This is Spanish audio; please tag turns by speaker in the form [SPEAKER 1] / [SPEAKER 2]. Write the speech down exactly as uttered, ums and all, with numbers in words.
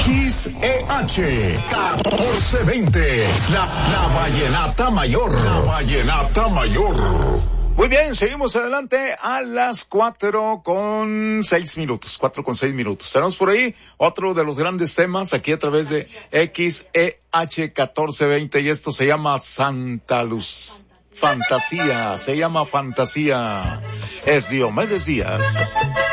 [SPEAKER 1] X E H catorce veinte, la, la Vallenata Mayor. La Vallenata Mayor.
[SPEAKER 2] Muy bien, seguimos adelante a las cuatro con seis minutos, cuatro con seis minutos. Tenemos por ahí otro de los grandes temas aquí a través de X E H catorce veinte y esto se llama Santa Luz. Fantasía, se llama Fantasía. Es Diomedes Díaz.